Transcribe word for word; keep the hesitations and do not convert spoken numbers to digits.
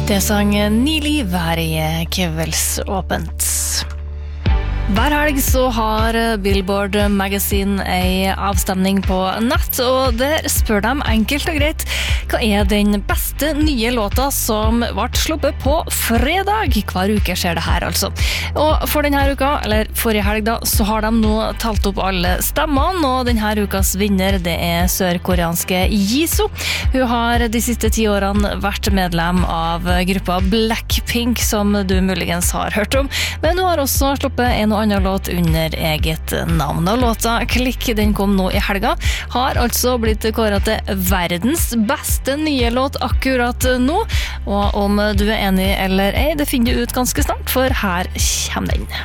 Det sang Ni liv her i Kveldsåpent. Hver helg så har Billboard Magazine en avstemning på nett, og der spør de enkelt og greit hva er den beste nye låta som ble sluppet på fredag. Hver uke skjer det her altså. Og for denne uka, eller forrige helg da, så har de nå talt opp alle stemmene, og denne ukas vinner det er sørkoreanske Jisoo. Hun har de siste ti årene vært medlem av gruppa Blackpink, som du muligens har hørt om, men hun har også sluppet en og annen låt under eget navn. Og låta Klikk, den kom nå i helga, har altså blitt kåret til verdens beste nye låt akkurat nå, og om du er enig eller ei, det finner du ut ganske snart, for her kommer den.